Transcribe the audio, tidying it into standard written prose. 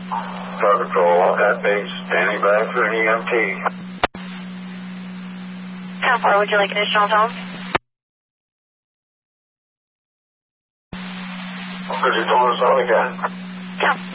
Star Patrol at base, standing by for an EMT. How far would you like additional help? Pretty close, all again. Yeah.